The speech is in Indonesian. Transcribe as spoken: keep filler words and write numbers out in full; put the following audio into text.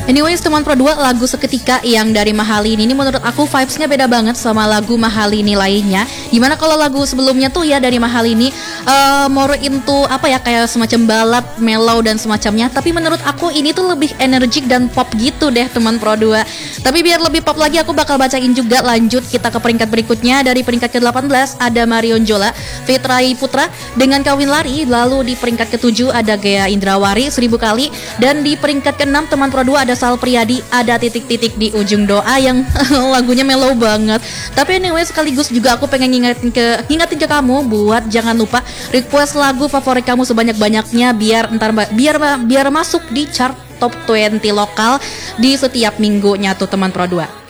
Anyways teman Pro dua, lagu Seketika yang dari Mahalini ini menurut aku vibes-nya beda banget sama lagu Mahalini lainnya. Gimana kalau lagu sebelumnya tuh ya dari Mahalini uh, more into apa ya, kayak semacam balad, mellow dan semacamnya. Tapi menurut aku ini tuh lebih energik dan pop gitu deh teman Pro dua. Tapi biar lebih pop lagi aku bakal bacain juga, lanjut kita ke peringkat berikutnya. Dari peringkat ke delapan belas ada Marion Jola Fitrai Putra dengan Kawin Lari. Lalu di peringkat ketujuh ada Gea Indrawari Seribu Kali. Dan di peringkat keenam teman Pro dua ada Sal Priadi, ada Titik-Titik di Ujung Doa yang lagunya mellow banget. Tapi anyway sekaligus juga aku pengen ngingetin ke ngingetin ke kamu buat jangan lupa request lagu favorit kamu sebanyak-banyaknya biar ntar biar biar masuk di chart top dua puluh lokal di setiap minggunya tuh teman Pro dua.